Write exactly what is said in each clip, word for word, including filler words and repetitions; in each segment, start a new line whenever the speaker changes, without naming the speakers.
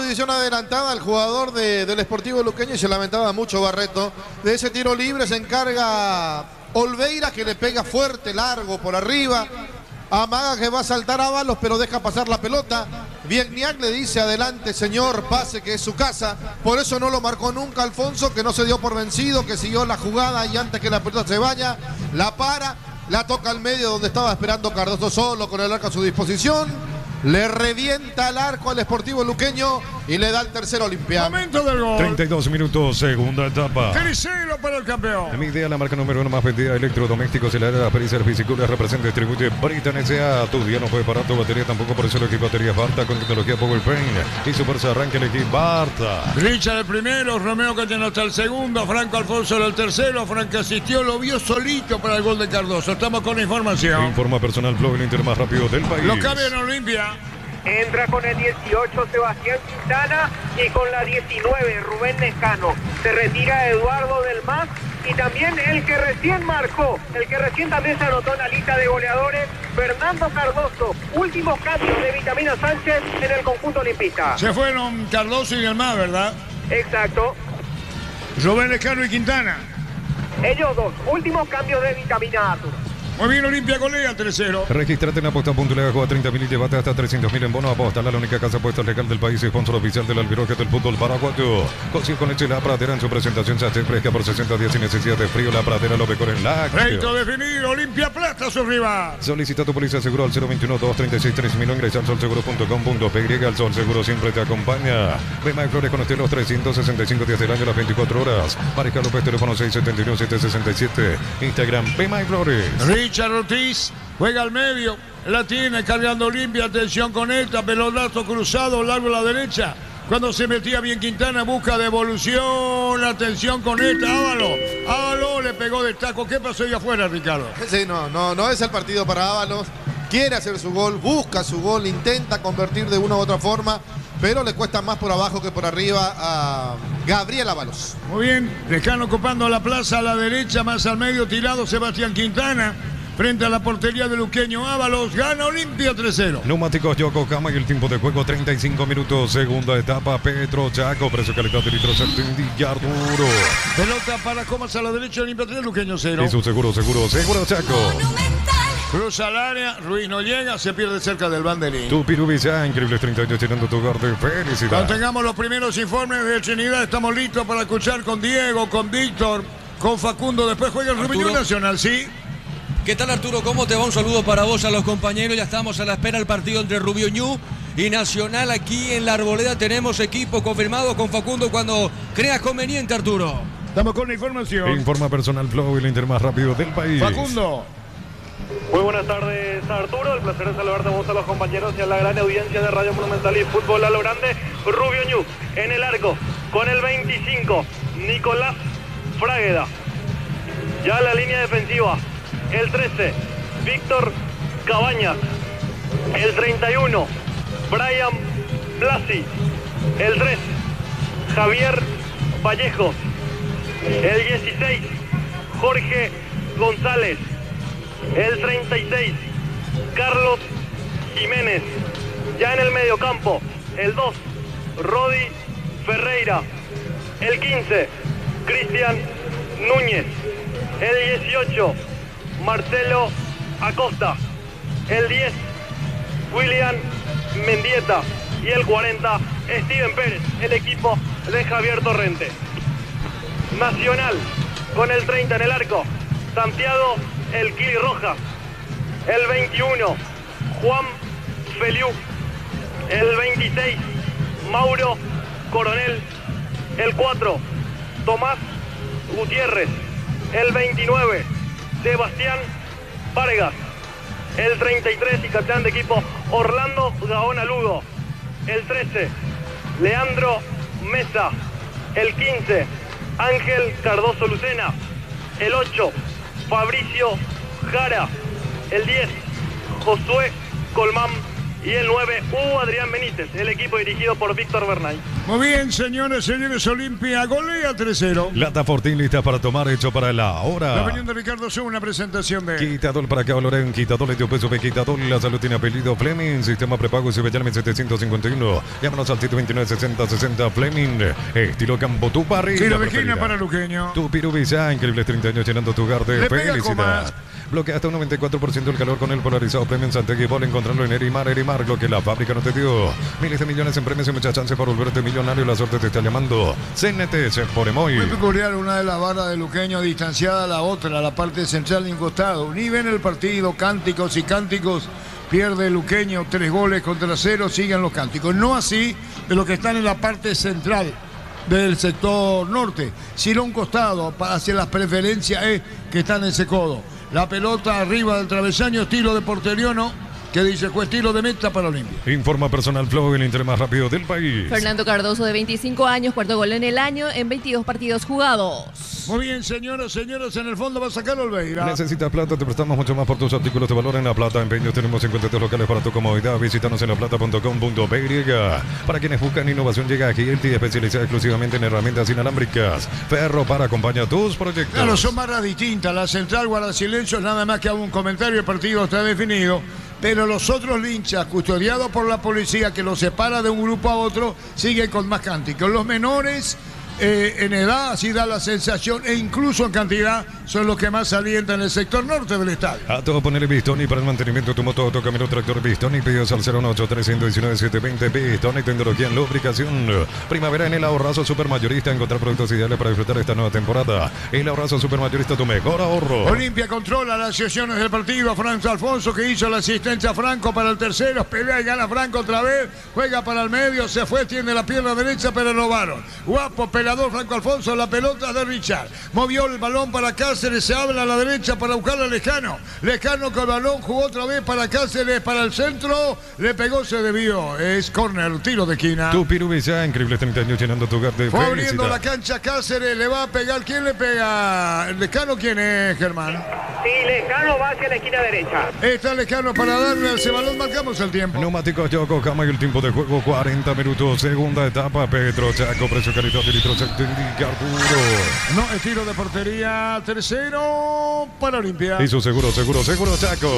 posición adelantada al jugador de, del Sportivo Luqueño y se lamentaba mucho Barreto. De ese tiro libre se encarga Olveira, que le pega fuerte, largo por arriba. Amaga que va a saltar a Ábalos, pero deja pasar la pelota. Viegniac le dice adelante, señor, pase que es su casa. Por eso no lo marcó nunca Alfonso, que no se dio por vencido, que siguió la jugada y antes que la pelota se vaya, la para, la toca al medio donde estaba esperando Cardoso solo con el arco a su disposición. Le revienta el arco al Sportivo Luqueño y le da el tercer Olimpia.
Momento del gol.
treinta y dos minutos, segunda etapa.
Tercero para el campeón.
Mi idea, la marca número uno más vendida de electrodomésticos y la era de Pericer Fisiculas representa y distribuye Britan S A. Tu día no fue para tu batería, tampoco por eso el equipo batería Barta con tecnología Power Pain y su fuerza arranque el equipo Barta.
Richard el primero, Romeo Cayano hasta el segundo, Franco Alfonso era el tercero, Franco asistió, lo vio solito para el gol de Cardoso. Estamos con la información.
Informa personal Flow, el Inter más rápido del país.
Lo cambia en Olimpia.
Entra con el dieciocho Sebastián Quintana y con la diecinueve Rubén Lescano. Se retira Eduardo del Mas y también el que recién marcó, el que recién también se anotó en la lista de goleadores, Fernando Cardoso. Últimos cambios de Vitamina Sánchez en el conjunto olimpista.
Se fueron Cardoso y del Mas, ¿verdad?
Exacto.
Rubén Lescano y Quintana.
Ellos dos, últimos cambios de Vitamina Arturo.
Muy bien, Olimpia golea tres cero.
Registrate en aposta punto le juega treinta mil y llévate hasta trescientos mil en bono aposta. La única casa apuesta legal del país y sponsor oficial del Albiroque del fútbol paraguayo. Consigue con leche La Pradera en su presentación. Se hace fresca por sesenta días sin necesidad de frío. La Pradera lo mejor en la.
Reto definido. Olimpia aplasta a su rival.
Solicita tu póliza seguro al cero veintiuno, dos treinta y seis, tres mil. Ingresa al sol seguro punto com punto pe y. El Sol Seguro siempre te acompaña. Bema de Flores con usted los trescientos sesenta y cinco días del año, las veinticuatro horas. Pareja López, teléfono seis siete uno, siete seis siete. Instagram Bema de Flores.
Richard Ortiz juega al medio, la tiene cargando Olimpia, atención con esta, pelotazo cruzado, largo a la derecha. Cuando se metía bien Quintana, busca devolución, atención con esta, Ábalos. Ábalos le pegó de taco. ¿Qué pasó ahí afuera, Ricardo?
Sí, no, no, no es el partido para Ábalos. Quiere hacer su gol, busca su gol, intenta convertir de una u otra forma, pero le cuesta más por abajo que por arriba a Gabriel Ábalos.
Muy bien, Lescano ocupando la plaza a la derecha, más al medio, tirado Sebastián Quintana. Frente a la portería de Luqueño, Ábalos, gana Olimpia tres cero.
Neumáticos Yokohama y el tiempo de juego treinta y cinco minutos. Segunda etapa, Petro Chaco, precio calidad de litros y Arturo.
Pelota para Comas a la derecha, Olimpia tres, Luqueño cero.
Y su seguro, seguro, seguro Chaco.
Cruza al área, Ruiz no llega, se pierde cerca del banderín.
Tu Pirubisa, increíbles treinta años llenando tu hogar de felicidad.
Cuando tengamos los primeros informes de Trinidad, estamos listos para escuchar con Diego, con Víctor, con Facundo. Después juega el Rubio Nacional, ¿sí?
¿Qué tal, Arturo? ¿Cómo te va? Un saludo para vos, a los compañeros. Ya estamos a la espera del partido entre Rubio Ñu y Nacional. Aquí en la Arboleda tenemos equipo confirmado con Facundo cuando creas conveniente, Arturo.
Estamos con la información.
Informa personal Flow, el Inter más rápido del país.
Facundo.
Muy buenas tardes, Arturo. El placer de saludarte a vos, a los compañeros y a la gran audiencia de Radio Monumental y Fútbol a lo Grande. Rubio Ñu en el arco con el veinticinco, Nicolás Frágueda. Ya la línea defensiva. El trece, Víctor Cabañas. El treinta y uno, Brian Blasi. El tres, Javier Vallejo. El dieciséis, Jorge González. El treinta y seis, Carlos Jiménez. Ya en el mediocampo, el dos, Rodi Ferreira. El quince, Cristian Núñez. El dieciocho, Marcelo Acosta. El diez, William Mendieta. Y el cuarenta, Steven Pérez, el equipo de Javier Torrente. Nacional, con el treinta en el arco, Santiago El Kili Rojas. El veintiuno, Juan Feliu. El veintiséis, Mauro Coronel. El cuatro, Tomás Gutiérrez. El veintinueve, Sebastián Vargas. El treinta y tres y capitán de equipo, Orlando Gaona Lugo. El trece, Leandro Mesa. El quince, Ángel Cardoso Lucena. El ocho, Fabricio Jara. El diez, Josué Colmán y el nueve, Hugo Adrián Benítez, el equipo dirigido por Víctor Bernay.
Muy bien, señores, señores, Olimpia golea tres cero.
Lata Fortín lista para tomar, hecho para la hora.
La opinión de Ricardo Zú, una presentación de...
Quitador para acá, Loren, quitador, de peso de quitador, la salud tiene apellido Fleming, sistema prepago, se ve setecientos cincuenta y uno. Llámanos al siete veintinueve, sesenta, sesenta, Fleming, estilo campo, tu parrilla.
Tiro de esquina para Luqueño.
Tu Pirubisa, increíbles treinta años llenando tu hogar de
Le pega
felicidad.
Comas.
Bloquea hasta un noventa y cuatro por ciento el calor con el polarizado Premium Santegui. Vol encontrarlo en Erimar, Erimar, lo que la fábrica no te dio. Miles de millones en premios y muchas chances para volverte millonario. La suerte te está llamando. C N T, se por Emoy.
Muy peculiar, una de las barras de Luqueño distanciada a la otra, la parte central y un costado. Ni ven el partido, cánticos y cánticos. Pierde Luqueño, tres goles contra cero, siguen los cánticos. No así de los que están en la parte central del sector norte, sino un costado hacia las preferencias E que están en ese codo. La pelota arriba del travesaño, estilo de porteriano, que dice fue estilo de meta para Olimpia.
Informa Personal Flow, el Inter más rápido del país.
Fernando Cardoso, de veinticinco años, cuarto gol en el año en veintidós partidos jugados.
Muy bien, señoras, señores, en el fondo va a sacar Olveira.
Necesitas plata, te prestamos mucho más por tus artículos de valor en La Plata. Empeños tenemos cincuenta locales para tu comodidad. Visítanos en laplata punto com punto pe. Para quienes buscan innovación, llega aquí el T especializado exclusivamente en herramientas inalámbricas. Ferro para acompañar tus proyectos.
Claro, son barras distintas. La central guarda silencio, nada más que hago un comentario, el partido está definido. Pero los otros linchas, custodiados por la policía que los separa de un grupo a otro, siguen con más cánticos. Los menores, eh, en edad, así da la sensación, e incluso en cantidad, son los que más alientan en el sector norte del estadio.
A todo ponerle Bistoni para el mantenimiento de tu moto, auto, camino, tractor Bistoni. Pedidos al cero ocho tres uno nueve siete dos cero. Bistoni, tecnología en lubricación. Primavera en el ahorrazo supermayorista. Encontrar productos ideales para disfrutar esta nueva temporada. El ahorrazo supermayorista, tu mejor ahorro.
Olimpia controla las sesiones del partido. Franco Alfonso, que hizo la asistencia a Franco para el tercero. Pelea y gana Franco otra vez. Juega para el medio, se fue, tiene la pierna derecha, pero robaron. Guapo, pelador Franco Alfonso, la pelota de Richard. Movió el balón para Cáceres, se habla a la derecha para buscar a Lejano. Lejano con el balón, jugó otra vez para Cáceres, para el centro. Le pegó, se debió. Es córner, tiro de esquina.
Tu Pirubisa, increíbles treinta años llenando tu hogar de
Fue
felicidad.
abriendo la cancha Cáceres, le va a pegar. ¿Quién le pega? ¿El Lejano quién es, Germán?
Sí, Lejano va hacia la esquina derecha.
Está Lejano para darle ese balón, marcamos el tiempo.
Neumáticos Yokohama y el tiempo de juego cuarenta minutos. Segunda etapa, Petro Chaco, precio calidad de litro Arturo.
No, es tiro de portería, tercero para Olimpia.
Y su seguro, seguro, seguro Chaco.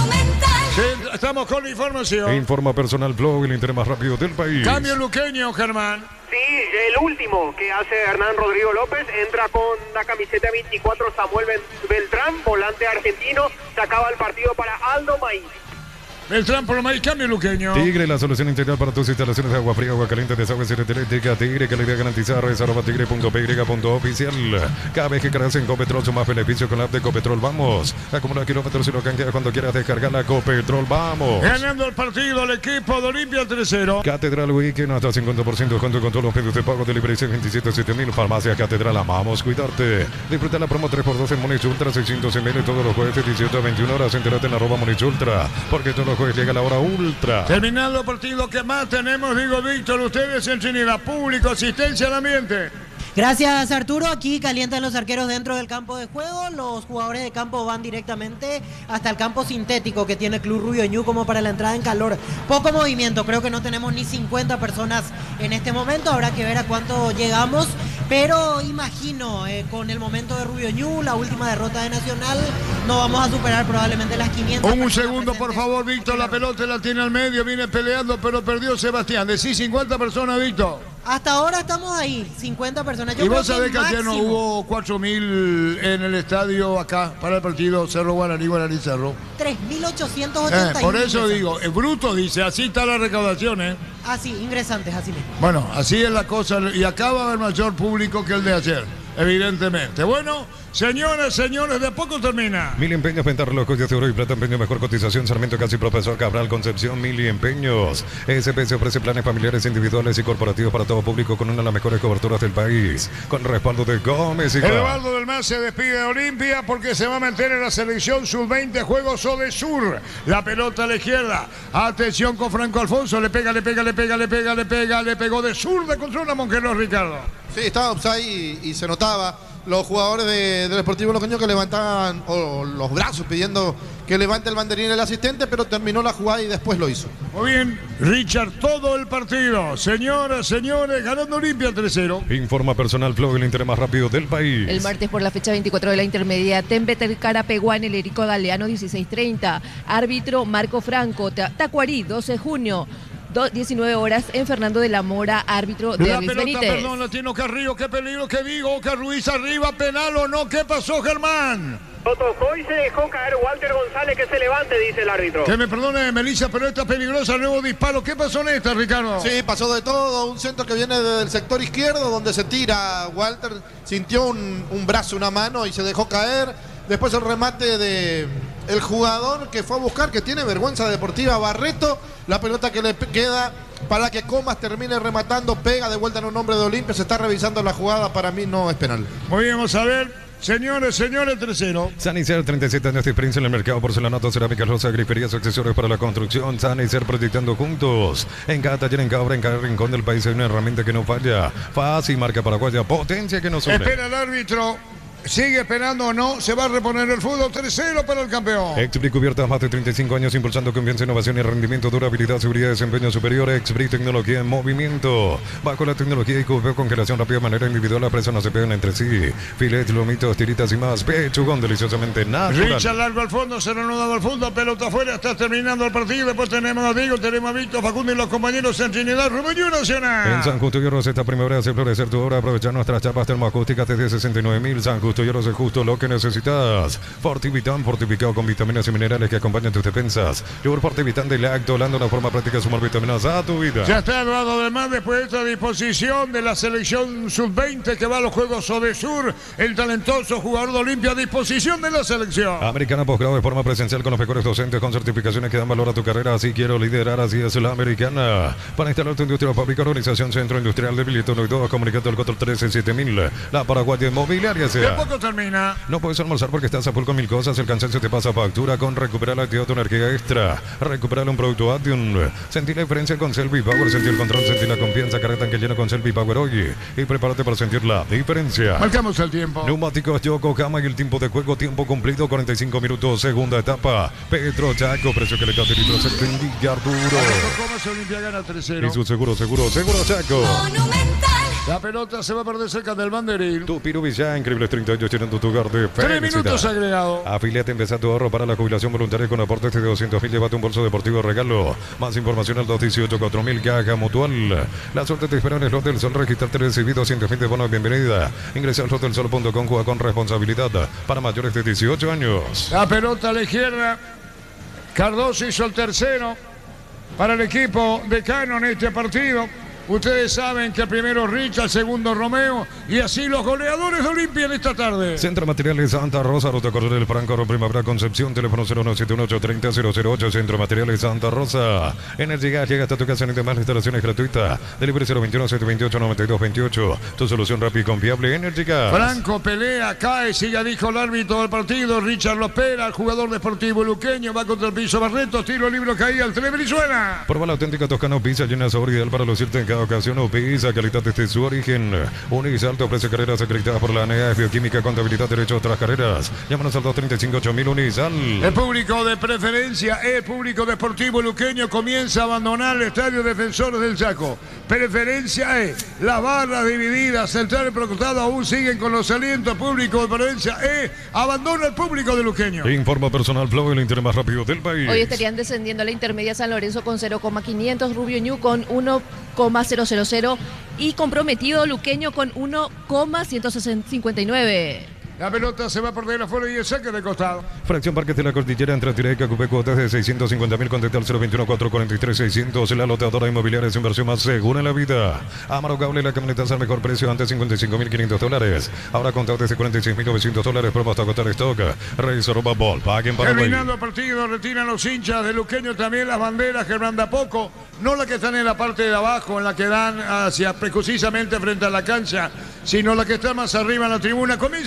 Sí, estamos con la información.
Informa Personal Flow, el Inter más rápido del país.
Cambio Luqueño, Germán.
Sí, el último que hace Hernán Rodrigo López, entra con la camiseta veinticuatro Samuel Beltrán, volante argentino, sacaba el partido para Aldo Maíz.
Beltrán por maíz, cambio Luqueño.
Tigre, la solución integral para tus instalaciones de agua fría, agua caliente, desagüe eléctrica. Tigre, calidad garantizada. Es arroba tigre punto pe punto oficial. Cada vez que cargas en Copetrol, son más beneficios con la app de Copetrol. Vamos. Acumula kilómetros y lo canjeas cuando quieras descargar la Copetrol. Vamos.
Ganando el partido el equipo de Olimpia tres cero.
Catedral Weekend, hasta cincuenta por ciento de descuento con todos los pedidos de pago de libre seis veintisiete siete mil. Farmacia Catedral, amamos cuidarte. Disfruta la promo tres por dos en Monich Ultra, seiscientos mililitros todos los jueves de dieciocho a veintiuna horas. Entérate en arroba Monich Ultra, porque todos los jueves llega la hora ultra.
Terminando el partido, que más tenemos? Digo, Víctor, ustedes en Trinidad, público, asistencia al ambiente.
Gracias, Arturo. Aquí calientan los arqueros dentro del campo de juego. Los jugadores de campo van directamente hasta el campo sintético que tiene Club Rubio Ñu como para la entrada en calor. Poco movimiento, creo que no tenemos ni cincuenta personas en este momento. Habrá que ver a cuánto llegamos. Pero imagino, eh, con el momento de Rubio Ñu, la última derrota de Nacional, no vamos a superar probablemente las quinientas.
Un segundo, por favor, Víctor. La pelota la tiene al medio, viene peleando, pero perdió Sebastián. Decí cincuenta personas, Víctor.
Hasta ahora estamos ahí, cincuenta personas. Yo
y
creo
vos sabés que, que ayer no hubo cuatro mil en el estadio acá para el partido Cerro Guaraní, Guaraní Cerro.
tres mil ochocientos ochenta y uno.
Eh, por eso digo, es bruto, dice, así está la recaudación, ¿eh?
Así, ingresantes, así mismo.
Bueno, así es la cosa, y acá va a haber mayor público que el de ayer, evidentemente. Bueno, señores, señores, de a poco termina.
Mil empeños, venta relojes de oro y plata, empeño, mejor cotización, Sarmiento Casi, Profesor Cabral, Concepción, Mil y Empeños. S P se ofrece planes familiares, individuales y corporativos para todo público con una de las mejores coberturas del país. Con respaldo de Gómez y
Eduardo del Mar se despide de Olimpia porque se va a meter en la selección sub veinte Juegos Odesur. La pelota a la izquierda. Atención con Franco Alfonso. Le pega, le pega, le pega, le pega, le pega, le pegó de zurda contra una Monqueros, Ricardo.
Sí, estaba offside y, y se notaba. Los jugadores de, del Sportivo Luqueño que levantaban oh, los brazos pidiendo que que levante el banderín el asistente, pero terminó la jugada y después lo hizo.
Muy bien, Richard, todo el partido. Señoras, señores, ganando Olimpia tres cero.
Informa Personal Flow, el Inter más rápido del país.
El martes por la fecha veinticuatro de la intermedia, Tembeter Carapeguán, el Erico Galeano, dieciséis treinta. Árbitro Marco Franco, Tacuarí, doce de junio. diecinueve horas en Fernando de la Mora, árbitro de
La
Luis
pelota,
Benítez.
perdón, la tiene Carrillo, qué peligro, qué digo, que Ruiz arriba, penal o no, ¿qué pasó, Germán?
Lo tocó y se dejó caer Walter González, que se levante, dice el árbitro.
Que me perdone, Melissa, pero esta peligrosa, nuevo disparo. ¿Qué pasó en esta, Ricardo?
Sí, pasó de todo. Un centro que viene del sector izquierdo, donde se tira Walter. Sintió un, un brazo, una mano y se dejó caer. Después el remate de el jugador que fue a buscar, que tiene vergüenza deportiva, Barreto. La pelota que le queda para que Comas termine rematando, pega de vuelta en un hombre de Olimpia. Se está revisando la jugada, para mí no es penal.
Muy bien, vamos a ver. Señores, señores, tres cero.
Sanicer, treinta y siete años de experiencia en el mercado, porcelanato, cerámica, rosa, griferías, accesorios para la construcción. Sanicer, proyectando juntos. En cada taller, en cada obra, en cada rincón del país hay una herramienta que no falla. Fácil, marca paraguaya, potencia que nos une.
Espera el árbitro. ¿Sigue esperando o no? Se va a reponer el fútbol. tres cero para el campeón.
Exprit Cubiertas, más de treinta y cinco años impulsando confianza, innovación y rendimiento, durabilidad, seguridad, desempeño superior. Exprit Tecnología en movimiento. Bajo la tecnología y cubeo, congelación rápida de manera individual. Las presas no se pegan entre sí. Filet, lomitos, tiritas y más. Pechugón deliciosamente natural.
Richard largo al fondo, se reanudado al fondo. Pelota afuera, está terminando el partido. Después tenemos a Diego, tenemos a Víctor, Facundo y los compañeros en Trinidad, Rubén Nacional.
En San Justo y Oros esta primavera hace florecer tu obra. Aprovechar nuestras chapas termoacústicas desde sesenta y nueve mil. San Justo y Oros es justo lo que necesitas. Fortivitan, fortificado con vitaminas y minerales que acompañan tus defensas. Yogur Fortivitan de Lactolando, una forma práctica de sumar vitaminas a tu vida.
Ya está Eduardo del Mar después de esta disposición de la selección sub veinte que va a los Juegos Odesur. El talentoso jugador de Olimpia a disposición de la selección.
Americana posgrado de forma presencial con los mejores docentes con certificaciones que dan valor a tu carrera. Así quiero liderar, así es la Americana. Para instalar tu industria fábrica, organización Centro Industrial de Bilito y dos, comunicando el cuatro trece siete mil. La Paraguaya Inmobiliaria
De
sea.
poco termina.
No puedes almorzar porque estás a full con mil cosas. El cansancio te pasa factura con recuperar la actividad de tu energía extra. Recuperar un producto Addium. Sentir la diferencia con Selby Power. Sentir el control, sentir la confianza. Carga tanque lleno con Selby Power hoy. Y prepárate para sentir la diferencia.
Marcamos el tiempo.
Neumáticos Yokohama y el tiempo de juego. Tiempo cumplido, cuarenta y cinco minutos. Segunda etapa. Petro Chaco. Precio que le cae litro. Se Villa Arturo.
¿Cómo se Olimpia gana tres cero?
Y su seguro, seguro, seguro Chaco.
La pelota se va a perder cerca del banderín.
Tu Piru Villa, increíbles treinta y ocho llenando tu hogar de
Tres
felicidad.
minutos agregado.
Afiliate, empezá tu ahorro para la jubilación voluntaria con aportes de doscientos mil. Llévate un bolso deportivo regalo. Más información al dos dieciocho cuatro mil. Caja Mutual. La suerte te espera en el Slot del Sol. Registrarte, recibir doscientos mil de bono de bienvenida. Ingresa al slot del sol punto com. Juega con responsabilidad para mayores de dieciocho años.
La pelota a la izquierda. Cardoso hizo el tercero para el equipo de Cano en este partido. Ustedes saben que el primero Richard, el segundo Romeo y así los goleadores de Olimpia en esta tarde.
Centro Materiales Santa Rosa, Ruta Coronel Franco, Primavera Concepción, teléfono cero nueve siete uno ocho tres cero cero cero ocho, Centro Materiales Santa Rosa. Energy Gas llega hasta tu casa en demás instalaciones gratuitas. Delivery cero veintiuno siete veintiocho noventa y dos veintiocho. Tu solución rápida y confiable, Energy Gas.
Franco pelea, cae, sí, ya dijo el árbitro del partido. Richard lo espera, el jugador deportivo luqueño va contra el piso Barreto, tiro libre, caía al tren y suena.
Prueba la auténtica Toscano Pizza, llena de sabor ideal para lucirte en cada ocasión. O pizza, calidad desde su origen. Unizal te ofrece carreras acreditadas por la A N E A, Bioquímica, Contabilidad, Derecho a otras carreras. Llámanos al dos treinta y cinco ocho mil. Unizal.
El público de preferencia, el público deportivo luqueño comienza a abandonar el estadio Defensores del Chaco. Preferencia E, las barras divididas, central y procostado aún siguen con los alientos. Público de preferencia E, abandona el público de luqueño.
Informa Personal Flow, el internet más rápido del país.
Hoy estarían descendiendo a la intermedia San Lorenzo con cero coma quinientos, Rubio Ñu con uno coma cero cero cero y comprometido luqueño con uno coma ciento cincuenta y nueve.
La pelota se va a perder afuera y el saque de costado.
Fracción Parques de la Cordillera entre Tireca, Cupé, cuotas de seiscientos cincuenta mil, contacta al cero veintiuno cuatrocientos cuarenta y tres seiscientos. La loteadora inmobiliaria es inversión más segura en la vida. Amaro Cable, la camioneta al mejor precio, antes cincuenta y cinco mil quinientos dólares. Ahora contado desde cuarenta y seis mil novecientos dólares, prueba hasta agotar stock. Reserva Ball, paguen para
terminando el partido, retiran los hinchas de luqueño también las banderas que manda poco. No las que están en la parte de abajo, en la que dan hacia precisamente frente a la cancha, sino las que están más arriba en la tribuna. Comienzan a retirar.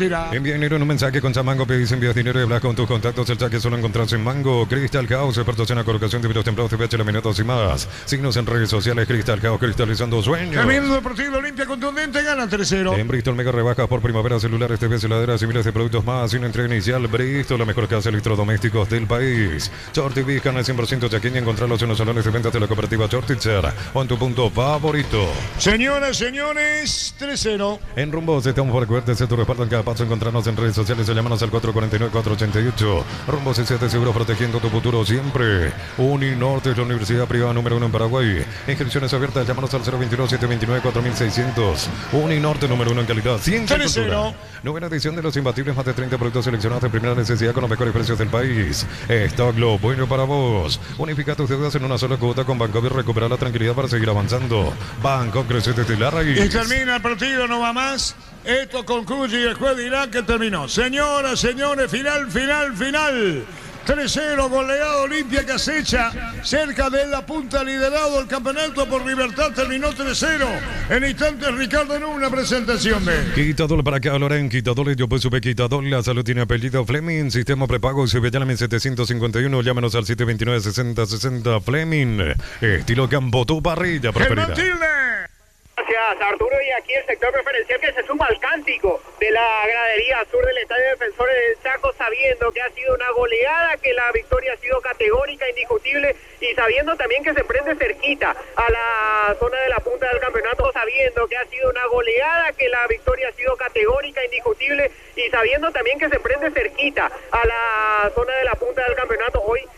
tira.
Envía dinero en un mensaje con Samango, pedís envías dinero y hablas con tus contactos. El saque solo encontrás en Mango. Crystal House, expertos en la colocación de videos templados, T V H, laminados y más. Signos en redes sociales. Crystal House, cristalizando sueños.
Terminando el partido, Olimpia contundente, gana tres cero.
En Bristol, mega rebajas por primavera, celulares, T V, heladeras y miles de productos más. Sin entrega inicial, Bristol, la mejor casa de electrodomésticos del país. Shorty Vican, cien por ciento chaqueña. Encontrarlos en los salones de ventas de la cooperativa Shortitzer o en tu punto favorito.
Señoras, señores, tres cero.
En Rumbos estamos por recuerdes, tu respaldo en cada paso. Encontrarnos en redes sociales, llámanos al cuatro cuatro nueve, cuatro ocho ocho. Rumbos S siete Seguro, protegiendo tu futuro siempre. Uninorte es la universidad privada número uno en Paraguay. Inscripciones abiertas, llámanos al cero veintidós, setecientos veintinueve, cuatro mil seiscientos. Uninorte número uno en calidad, ciencia y cultura. Novena edición de los imbatibles, más de treinta productos seleccionados de primera necesidad con los mejores precios del país. Stock lo bueno para vos. Unifica tus deudas en una sola cuota con Banco y recupera la tranquilidad para seguir avanzando. Banco crece desde la raíz.
Y termina el partido, no va más. Esto concluye y el juez dirá que terminó. Señoras, señores, final, final, final. tres cero, goleado Olimpia que acecha cerca de la punta, liderado el campeonato por Libertad, terminó tres cero. En instantes, Ricardo, en una presentación de
Quitador para acá, Loren, Quitador, yo pues supe Quitador, la salud tiene apellido Fleming, sistema prepago, si llame setecientos cincuenta y uno, llámanos al siete veintinueve, sesenta sesenta, Fleming, estilo campo, tu parrilla preferida.
Gracias, Arturo, y aquí el sector preferencial que se suma al cántico de la gradería sur del Estadio Defensores del Chaco, sabiendo que ha sido una goleada, que la victoria ha sido categórica, indiscutible, y sabiendo también que se prende cerquita a la zona de la punta del campeonato, sabiendo que ha sido una goleada, que la victoria ha sido categórica, indiscutible, y sabiendo también que se prende cerquita a la zona de la punta del campeonato. Hoy